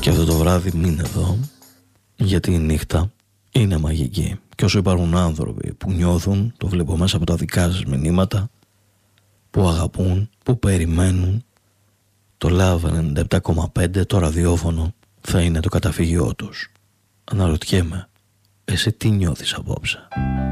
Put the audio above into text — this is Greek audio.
Και αυτό το βράδυ μείνε εδώ, γιατί η νύχτα είναι μαγική. Και όσο υπάρχουν άνθρωποι που νιώθουν, το βλέπω μέσα από τα δικά σας μηνύματα, που αγαπούν, που περιμένουν, το Love 97,5, το ραδιόφωνο, θα είναι το καταφύγιό τους. Αναρωτιέμαι, εσύ τι νιώθεις απόψε?